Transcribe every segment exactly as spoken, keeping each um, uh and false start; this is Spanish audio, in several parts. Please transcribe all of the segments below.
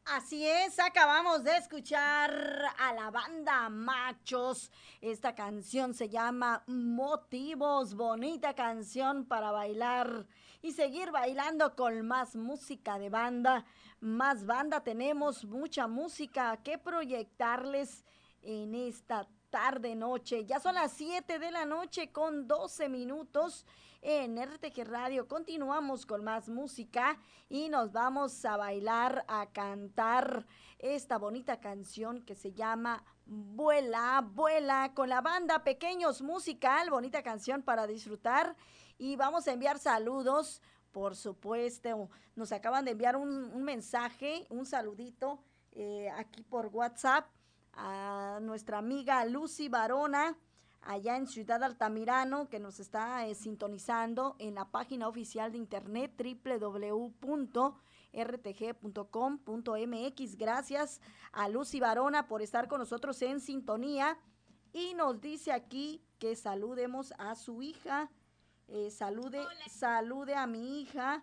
Así es, acabamos de escuchar a la banda Machos. Esta canción se llama Motivos, bonita canción para bailar y seguir bailando con más música de banda. Más banda, tenemos mucha música que proyectarles en esta tarde noche. Ya son las siete de la noche con doce minutos en R T G Radio. Continuamos con más música y nos vamos a bailar, a cantar esta bonita canción que se llama Vuela, vuela con la banda Pequeños Musical, bonita canción para disfrutar y vamos a enviar saludos, por supuesto, nos acaban de enviar un, un mensaje, un saludito eh, aquí por WhatsApp a nuestra amiga Lucy Barona, allá en Ciudad Altamirano, que nos está eh, sintonizando en la página oficial de internet w w w punto r t g punto com punto m x. Gracias a Lucy Barona por estar con nosotros en sintonía y nos dice aquí que saludemos a su hija, eh, salude, salude a mi hija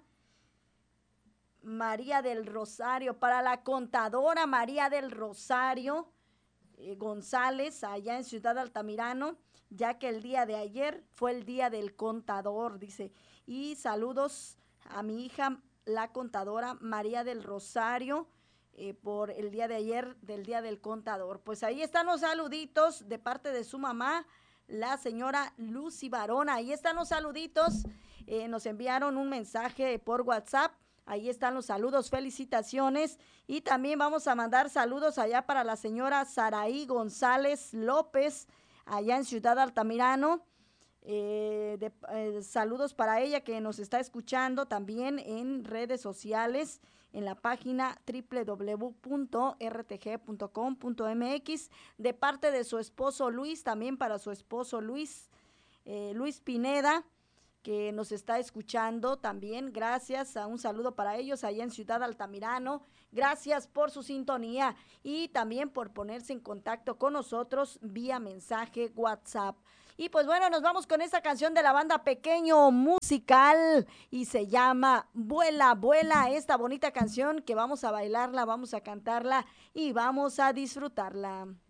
María del Rosario, para la contadora María del Rosario eh, González, allá en Ciudad Altamirano, ya que el día de ayer fue el día del contador, dice. Y saludos a mi hija, la contadora María del Rosario, eh, por el día de ayer del día del contador. Pues ahí están los saluditos de parte de su mamá, la señora Lucy Barona. Ahí están los saluditos. Eh, nos enviaron un mensaje por WhatsApp. Ahí están los saludos, felicitaciones. Y también vamos a mandar saludos allá para la señora Saraí González López, allá en Ciudad Altamirano. Eh, de, eh, saludos para ella que nos está escuchando también en redes sociales, en la página w w w punto r t g punto com punto m x, de parte de su esposo Luis, también para su esposo Luis, eh, Luis Pineda, que nos está escuchando también. Gracias, a un saludo para ellos allá en Ciudad Altamirano. Gracias por su sintonía y también por ponerse en contacto con nosotros vía mensaje WhatsApp. Y pues bueno, nos vamos con esta canción de la banda Pequeño Musical y se llama Vuela, vuela, esta bonita canción que vamos a bailarla, vamos a cantarla y vamos a disfrutarla.